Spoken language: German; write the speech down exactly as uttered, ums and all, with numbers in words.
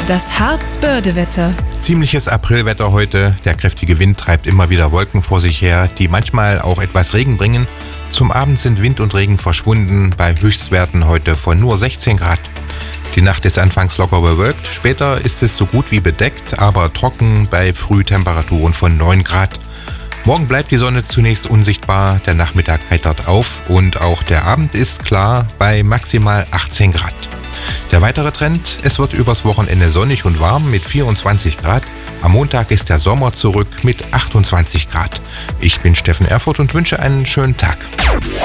Das Harz-Börde-Wetter. Ziemliches Aprilwetter heute. Der kräftige Wind treibt immer wieder Wolken vor sich her, die manchmal auch etwas Regen bringen. Zum Abend sind Wind und Regen verschwunden, bei Höchstwerten heute von nur sechzehn Grad. Die Nacht ist anfangs locker bewölkt, später ist es so gut wie bedeckt, aber trocken bei Frühtemperaturen von neun Grad. Morgen bleibt die Sonne zunächst unsichtbar, der Nachmittag heitert auf und auch der Abend ist klar bei maximal achtzehn Grad. Der weitere Trend: Es wird übers Wochenende sonnig und warm mit vierundzwanzig Grad. Am Montag ist der Sommer zurück mit achtundzwanzig Grad. Ich bin Steffen Erfurth und wünsche einen schönen Tag.